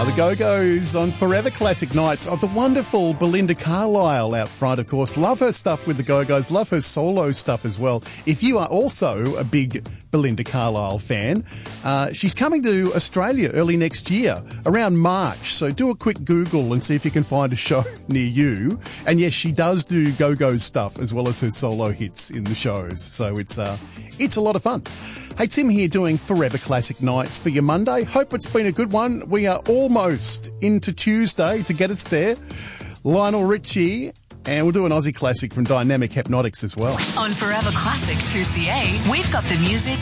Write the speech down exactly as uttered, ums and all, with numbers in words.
Oh, the Go-Go's on Forever Classic Nights. Oh, the wonderful Belinda Carlisle out front, of course. Love her stuff with the Go-Go's. Love her solo stuff as well. If you are also a big Belinda Carlisle fan, uh, she's coming to Australia early next year, around March. So do a quick Google and see if you can find a show near you. And yes, she does do Go-Go's stuff as well as her solo hits in the shows. So it's, uh, it's a lot of fun. Hey, Tim here doing Forever Classic Nights for your Monday. Hope it's been a good one. We are almost into Tuesday to get us there. Lionel Richie, and we'll do an Aussie classic from Dynamic Hypnotics as well. On Forever Classic two C A, we've got the music